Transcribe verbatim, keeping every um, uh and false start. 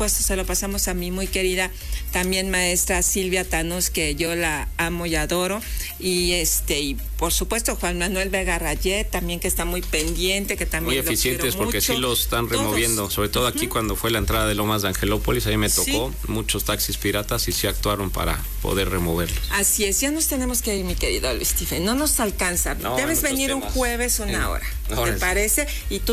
supuesto se lo pasamos a mi muy querida también maestra Silvia Tanús, que yo la amo y adoro, y este y por supuesto Juan Manuel Vega Rayet también, que está muy pendiente, que también muy eficientes porque mucho. Sí los están removiendo, Todos. sobre todo aquí uh-huh. cuando fue la entrada de Lomas de Angelópolis, ahí me tocó sí. muchos taxis piratas y sí actuaron para poder removerlos. Así es, ya nos tenemos que ir, mi querido Luis Stephen, no nos alcanza, no, debes venir temas. un jueves una en, hora, ¿te parece? Y tú